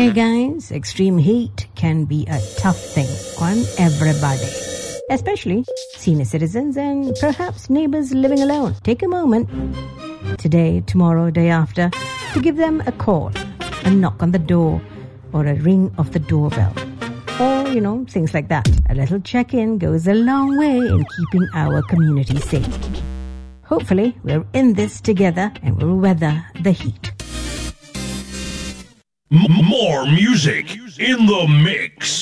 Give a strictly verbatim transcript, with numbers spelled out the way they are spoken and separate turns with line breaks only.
Hey guys, extreme heat can be a tough thing on everybody, especially senior citizens and perhaps neighbors living alone. Take a moment today, tomorrow, day after to give them a call, a knock on the door, or a ring of the doorbell. Or, you know, things like that. A little check-in goes a long way in keeping our community safe. Hopefully, we're in this together and we'll weather the heat.
M- more music in the mix.